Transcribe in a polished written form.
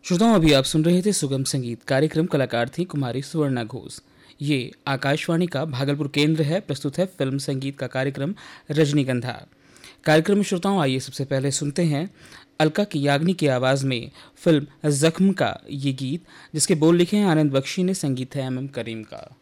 श्रोताओं, अभी आप सुन रहे थे सुगम संगीत कार्यक्रम। कलाकार थी कुमारी सुवर्णा घोष। ये आकाशवाणी का भागलपुर केंद्र है। प्रस्तुत है फिल्म संगीत का कार्यक्रम रजनीगंधा। कार्यक्रम में श्रोताओं, आइए सबसे पहले सुनते हैं अलका की याग्निक की आवाज़ में फिल्म जख्म का ये गीत, जिसके बोल लिखे हैं आनंद बख्शी ने, संगीत है MM करीम का।